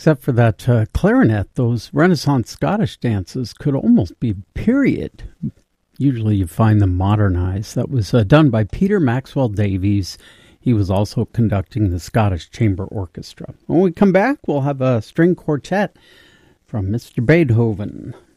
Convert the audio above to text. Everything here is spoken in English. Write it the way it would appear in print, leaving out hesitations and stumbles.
Except for that clarinet, those Renaissance Scottish dances could almost be period. Usually you find them modernized. That was done by Peter Maxwell Davies. He was also conducting the Scottish Chamber Orchestra. When we come back, we'll have a string quartet from Mr. Beethoven.